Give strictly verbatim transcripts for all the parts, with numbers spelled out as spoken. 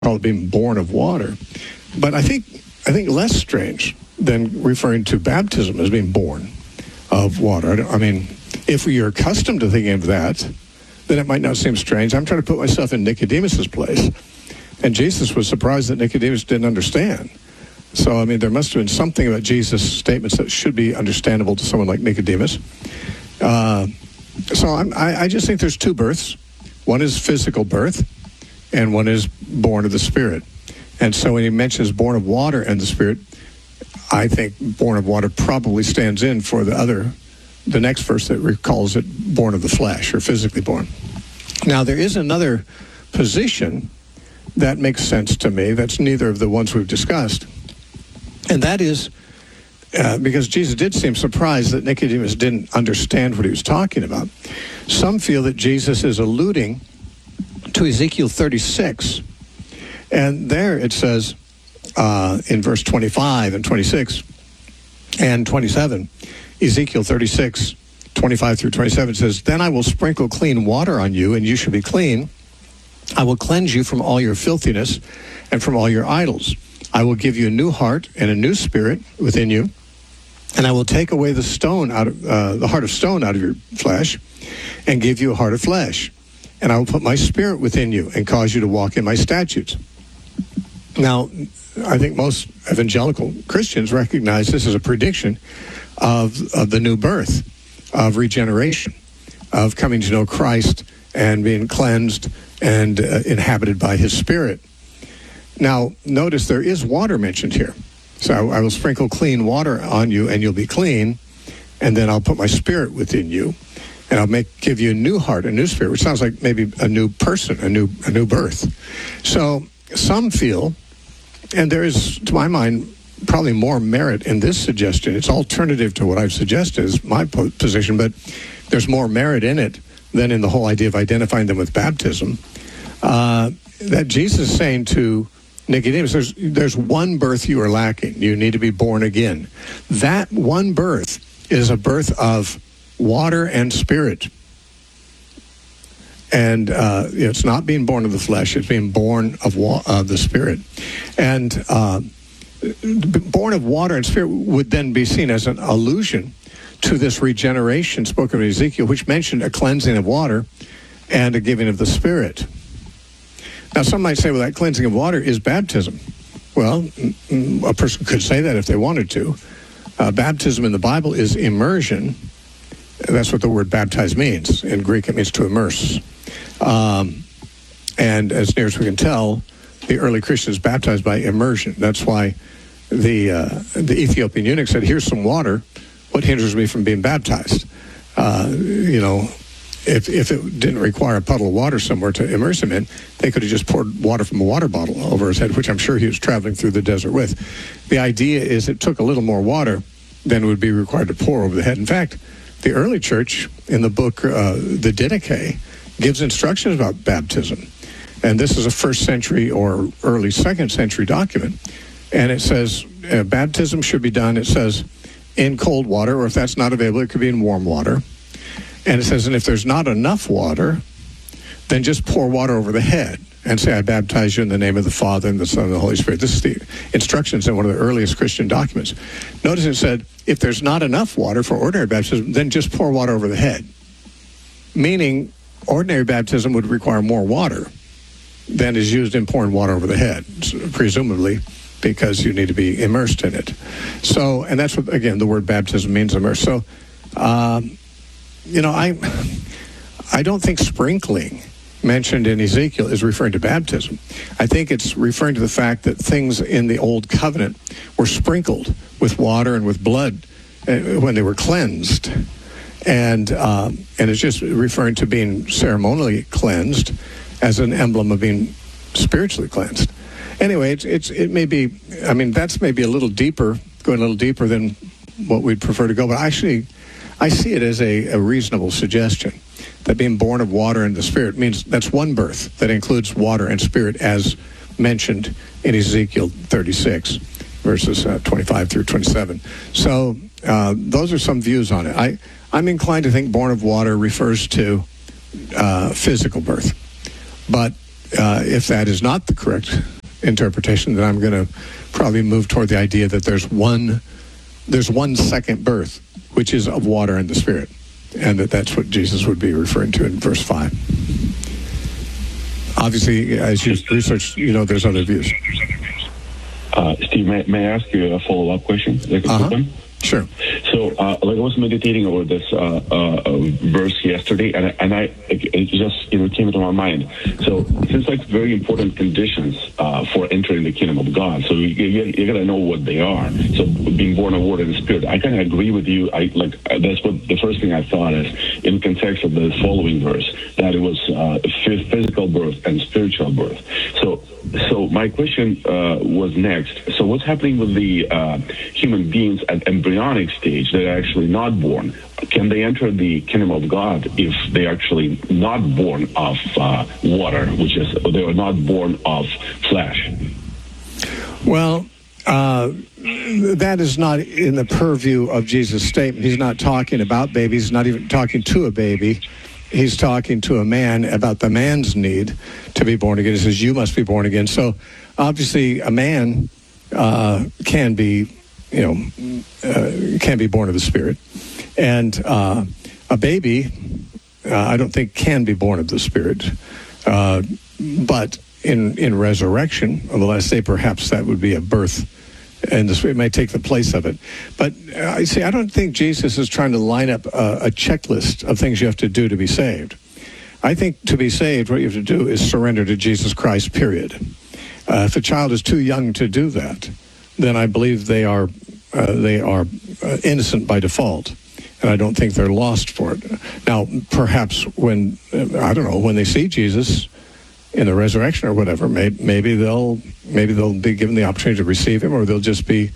call it being born of water. But I think I think less strange than referring to baptism as being born of water. I, don't, I mean, if you're accustomed to thinking of that, then it might not seem strange. I'm trying to put myself in Nicodemus's place. And Jesus was surprised that Nicodemus didn't understand. So, I mean, there must have been something about Jesus' statements that should be understandable to someone like Nicodemus. Uh, so I'm, I, I just think there's two births. One is physical birth, and one is born of the Spirit. And so when he mentions born of water and the Spirit, I think born of water probably stands in for the other, the next verse that recalls it born of the flesh, or physically born. Now, there is another position that makes sense to me that's neither of the ones we've discussed. And that is, uh, because Jesus did seem surprised that Nicodemus didn't understand what he was talking about. Some feel that Jesus is alluding to Ezekiel thirty-six. And there it says uh, in verse twenty-five and twenty-six and twenty-seven, Ezekiel thirty-six, twenty-five through twenty-seven says, "Then I will sprinkle clean water on you, and you shall be clean. I will cleanse you from all your filthiness and from all your idols. I will give you a new heart and a new spirit within you. And I will take away the stone out of uh, the heart of stone out of your flesh and give you a heart of flesh. And I will put my spirit within you and cause you to walk in my statutes." Now, I think most evangelical Christians recognize this as a prediction of, of the new birth, of regeneration, of coming to know Christ and being cleansed and uh, inhabited by his Spirit. Now, notice there is water mentioned here. So I, I will sprinkle clean water on you, and you'll be clean, and then I'll put my Spirit within you, and I'll make give you a new heart, a new spirit, which sounds like maybe a new person, a new a new birth. So some feel, and there is, to my mind, probably more merit in this suggestion. It's alternative to what I've suggested is my po- position, but there's more merit in it than in the whole idea of identifying them with baptism. Uh, that Jesus is saying to Nicodemus, there's, there's one birth you are lacking. You need to be born again. That one birth is a birth of water and spirit. And uh, it's not being born of the flesh, it's being born of wa- uh, the Spirit. And uh, born of water and spirit would then be seen as an allusion to this regeneration spoken of in Ezekiel, which mentioned a cleansing of water and a giving of the Spirit. Now, some might say, well, that cleansing of water is baptism. Well, a person could say that if they wanted to. Uh, baptism in the Bible is immersion. That's what the word baptize means. In Greek, it means to immerse. Um, and as near as we can tell, the early Christians baptized by immersion. That's why the uh, the Ethiopian eunuch said, "Here's some water. What hinders me from being baptized?" Uh, you know, if if it didn't require a puddle of water somewhere to immerse him in, they could have just poured water from a water bottle over his head, which I'm sure he was traveling through the desert with. The idea is it took a little more water than would be required to pour over the head. In fact, the early church in the book, uh, the Didache, gives instructions about baptism. And this is a first century or early second century document. And it says uh, baptism should be done, it says, in cold water, or if that's not available, it could be in warm water. And it says, and if there's not enough water, then just pour water over the head and say, "I baptize you in the name of the Father and the Son and the Holy Spirit." This is the instructions in one of the earliest Christian documents. Notice it said, if there's not enough water for ordinary baptism, then just pour water over the head. Meaning, ordinary baptism would require more water than is used in pouring water over the head, presumably because you need to be immersed in it. So, and that's what, again, the word baptism means, immersed. So, um, you know, I, I don't think sprinkling mentioned in Ezekiel is referring to baptism. I think it's referring to the fact that things in the Old Covenant were sprinkled with water and with blood when they were cleansed. And um, and it's just referring to being ceremonially cleansed as an emblem of being spiritually cleansed. Anyway, it's, it's it may be, I mean, that's maybe a little deeper, going a little deeper than what we'd prefer to go, but actually, I see it as a, a reasonable suggestion that being born of water and the Spirit means that's one birth that includes water and Spirit as mentioned in Ezekiel thirty-six, verses uh, twenty-five through twenty-seven. So uh, those are some views on it. I, I'm inclined to think born of water refers to uh, physical birth. But uh, if that is not the correct interpretation, then I'm going to probably move toward the idea that there's one there's one second birth, which is of water and the Spirit, and that that's what Jesus would be referring to in verse five. Obviously, as you research, you know there's other views. Uh, Steve, may, may I ask you a follow-up question? Like a uh-huh. quick one? Sure. So, uh, like I was meditating over this uh, uh, verse yesterday, and and I it just you know came into my mind. So, since like very important conditions uh, for entering the kingdom of God, so you, you, you gotta know what they are. So, being born of water and the Spirit, I kind of agree with you. I like that's what the first thing I thought is in context of the following verse that it was uh, physical birth and spiritual birth. So. So my question uh, was next. So what's happening with the uh, human beings at embryonic stage that are actually not born? Can they enter the kingdom of God if they're actually not born of uh, water, which is they are not born of flesh? Well, uh, that is not in the purview of Jesus' statement. He's not talking about babies. He's not even talking to a baby. He's talking to a man about the man's need to be born again. He says, you must be born again. So obviously a man uh, can be, you know, uh, can be born of the Spirit. And uh, a baby, uh, I don't think can be born of the Spirit. Uh, but in, in resurrection, on the last day, perhaps that would be a birth. And the Spirit may take the place of it. But I uh, see, I don't think Jesus is trying to line up a, a checklist of things you have to do to be saved. I think to be saved, what you have to do is surrender to Jesus Christ, period. Uh, if a child is too young to do that, then I believe they are uh, they are uh, innocent by default. And I don't think they're lost for it. Now, perhaps when, uh, I don't know, when they see Jesus in the resurrection or whatever, maybe, maybe they'll maybe they'll be given the opportunity to receive him, or they'll just be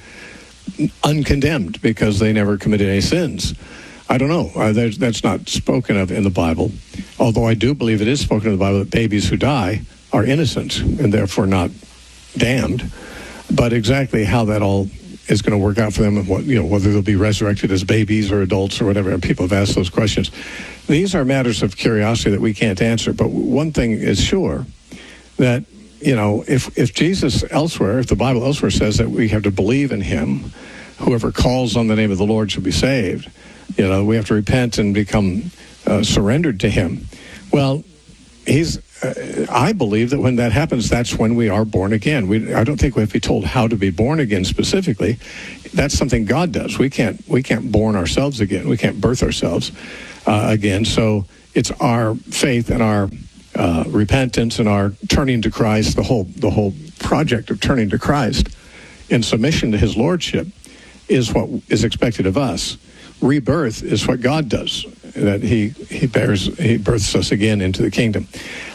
uncondemned because they never committed any sins. I don't know. Uh, that's not spoken of in the Bible, although I do believe it is spoken in the Bible that babies who die are innocent and therefore not damned. But exactly how that all is going to work out for them, and what, you know, whether they'll be resurrected as babies or adults or whatever, and people have asked those questions. These are matters of curiosity that we can't answer. But one thing is sure, that, you know, if, if Jesus elsewhere, if the Bible elsewhere says that we have to believe in him, whoever calls on the name of the Lord shall be saved, you know, we have to repent and become uh, surrendered to him. Well, he's, uh, I believe that when that happens, that's when we are born again. We, I don't think we have to be told how to be born again specifically. That's something God does. We can't, we can't born ourselves again. We can't birth ourselves uh, again. So it's our faith and our uh, repentance and our turning to Christ, the whole, the whole project of turning to Christ in submission to his lordship is what is expected of us. Rebirth is what God does, that he, he bears, he births us again into the kingdom.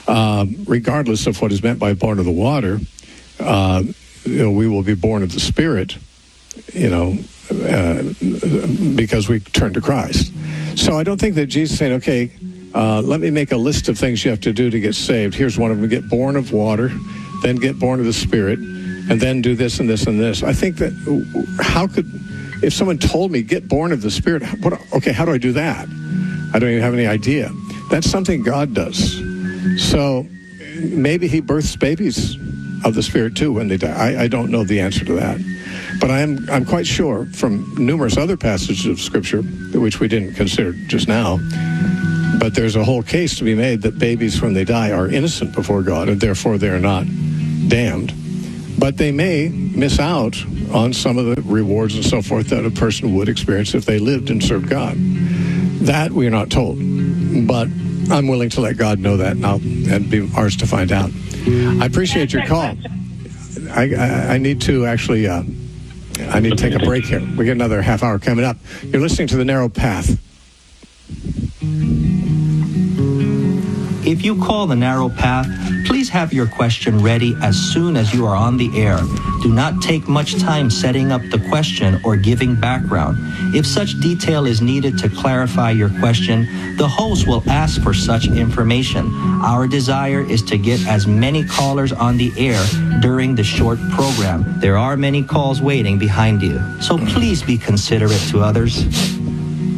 Um, regardless of what is meant by born of the water, uh, you know, we will be born of the Spirit, you know, uh, because we turn to Christ. So I don't think that Jesus is saying, okay, uh, let me make a list of things you have to do to get saved. Here's one of them: get born of water, then get born of the Spirit, and then do this and this and this. I think that how could... If someone told me, get born of the Spirit, what, okay, how do I do that? I don't even have any idea. That's something God does. So maybe he births babies of the Spirit too when they die. I, I don't know the answer to that. But I am, I'm quite sure from numerous other passages of Scripture, which we didn't consider just now, but there's a whole case to be made that babies when they die are innocent before God, and therefore they're not damned. But they may miss out on some of the rewards and so forth that a person would experience if they lived and served God. That we're not told. But I'm willing to let God know that now and be ours to find out. I appreciate your call. I, I, I need to actually, uh, I need to take a break here. We get another half hour coming up. You're listening to The Narrow Path. If you call The Narrow Path, please have your question ready as soon as you are on the air. Do not take much time setting up the question or giving background. If such detail is needed to clarify your question, the host will ask for such information. Our desire is to get as many callers on the air during the short program. There are many calls waiting behind you, so please be considerate to others.